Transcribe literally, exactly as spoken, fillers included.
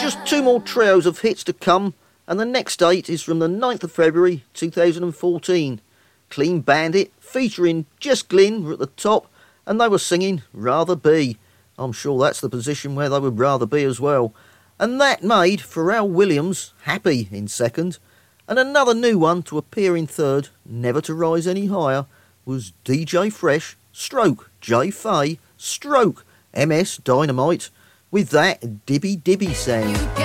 Just two more trios of hits to come, and the next date is from the ninth of February two thousand fourteen. Clean Bandit featuring Jess Glynn were at the top, and they were singing Rather Be. I'm sure that's the position where they would rather be as well. And that made Pharrell Williams happy in second. And another new one to appear in third, never to rise any higher, was D J Fresh, stroke Jay Fay, stroke M S Dynamite, with that Dibby Dibby sound.